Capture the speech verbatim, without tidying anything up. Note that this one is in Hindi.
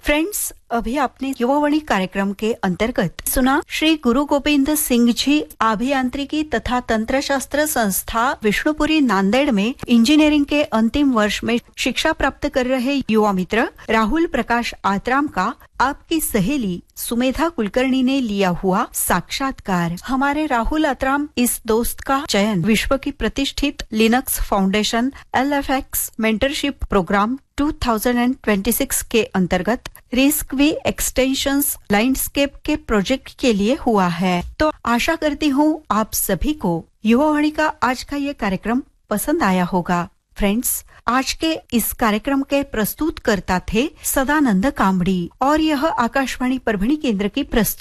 फ्रेंड्स, अभी आपने युवावाणी कार्यक्रम के अंतर्गत सुना श्री गुरु गोविंद सिंह जी अभियांत्रिकी तथा तंत्रशास्त्र संस्था विष्णुपुरी नांदेड़ में इंजीनियरिंग के अंतिम वर्ष में शिक्षा प्राप्त कर रहे युवा मित्र राहुल प्रकाश आतराम का आपकी सहेली सुमेधा कुलकर्णी ने लिया हुआ साक्षात्कार। हमारे राहुल आतराम इस दोस्त का चयन विश्व की प्रतिष्ठित Linux foundation L F x mentorship programme दो हज़ार छब्बीस के अंतर्गत रिस्क वी एक्सटेंशंस लैंडस्केप के प्रोजेक्ट के लिए हुआ है। तो आशा करती हूँ आप सभी को युवावाणी का आज का ये कार्यक्रम पसंद आया होगा। फ्रेंड्स, आज के इस कार्यक्रम के प्रस्तुत करता थे सदानंद कामड़ी और यह आकाशवाणी परभणी केंद्र की प्रस्तुति।